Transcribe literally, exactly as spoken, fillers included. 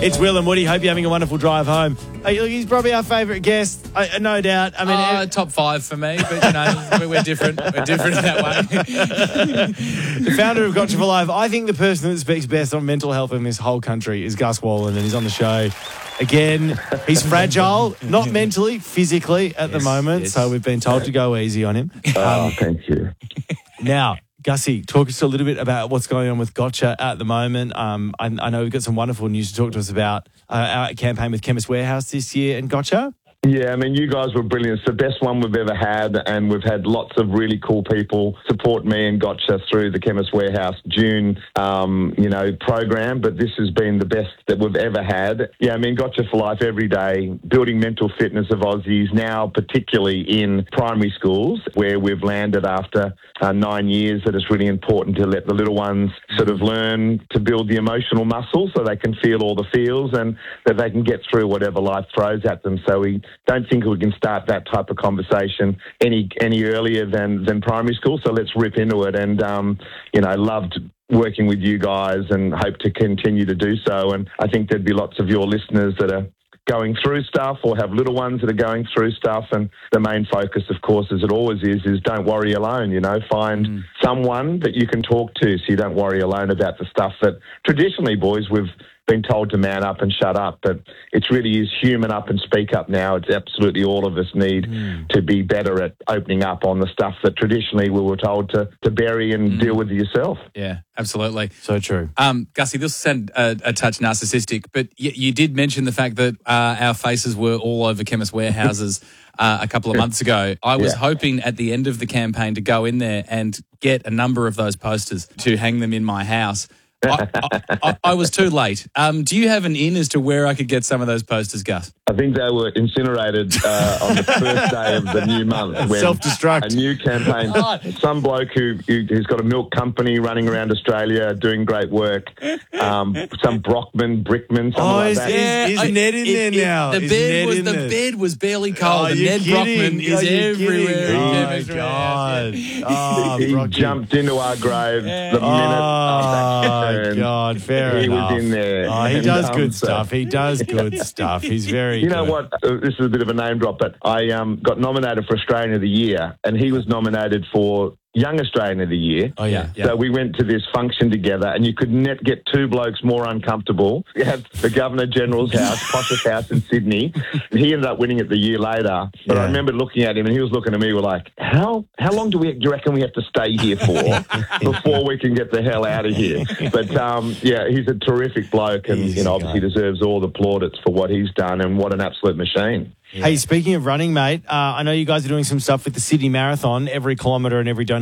It's Will and Woody. Hope you're having a wonderful drive home. Hey, look, he's probably our favourite guest, uh, no doubt. I mean, uh, top five for me, but you know, we're, we're different. We're different in that way. The founder of Gotcha for Life. I think the person that speaks best on mental health in this whole country is Gus Wallen, and he's on the show. Again, he's fragile, not mentally, physically at yes, the moment, yes. so we've been told to go easy on him. Oh, um, thank you. Now, Gussie, talk us a little bit about what's going on with Gotcha at the moment. Um, I, I know we've got some wonderful news to talk to us about uh, our campaign with Chemist Warehouse this year and Gotcha. Yeah, I mean, you guys were brilliant. It's the best one we've ever had, and we've had lots of really cool people support me and Gotcha through the Chemist Warehouse June, um, you know, program, but this has been the best that we've ever had. Yeah, I mean, Gotcha for Life every day, building mental fitness of Aussies, now particularly in primary schools, where we've landed after uh, nine years that it's really important to let the little ones sort of learn to build the emotional muscle so they can feel all the feels and that they can get through whatever life throws at them. So we don't think we can start that type of conversation any any earlier than, than primary school. So let's rip into it. And, um, you know, loved working with you guys and hope to continue to do so. And I think there'd be lots of your listeners that are going through stuff or have little ones that are going through stuff. And the main focus, of course, as it always is, is don't worry alone, you know, find mm. someone that you can talk to so you don't worry alone about the stuff that traditionally, boys, we've been told to man up and shut up, but it really is human up and speak up now. It's absolutely all of us need mm. to be better at opening up on the stuff that traditionally we were told to, to bury and mm. deal with yourself. Yeah, absolutely. So true. Um, Gussie, this will sound a, a touch narcissistic, but y- you did mention the fact that uh, our faces were all over Chemist Warehouses uh, a couple of months ago. I was yeah. hoping at the end of the campaign to go in there and get a number of those posters to hang them in my house. I, I, I was too late. Um, do you have an in as to where I could get some of those posters, Gus? I think they were incinerated uh, on the first day of the new month. When Self-destruct. A new campaign. Some bloke who, who's got a milk company running around Australia doing great work. Um, some Brockman, Brickman, something oh, like is, that. Yeah, is, is Ned in it, there now? The, is bed Ned was, in the there? bed was barely cold. Oh, and Ned kidding? Brockman is everywhere. Oh, my God. Oh, he Brocky. jumped into our grave yeah. the minute Oh, oh, God, fair he enough. He was in there. Oh, he and, does um, good so. stuff. He does good stuff. He's very You good. know what? Uh, this is a bit of a name drop, but I um, got nominated for Australian of the Year, and he was nominated for Young Australian of the Year. Oh, yeah. yeah. So we went to this function together, and you could not get two blokes more uncomfortable. We had the Governor-General's house, poshest house in Sydney. And he ended up winning it the year later. But yeah. I remember looking at him, and he was looking at me, we're like, how how long do we do you reckon we have to stay here for before we can get the hell out of here? But, um, yeah, he's a terrific bloke, and Easy you know, obviously guy. deserves all the plaudits for what he's done, and what an absolute machine. Yeah. Hey, speaking of running, mate, uh, I know you guys are doing some stuff with the Sydney Marathon. Every kilometre and every donation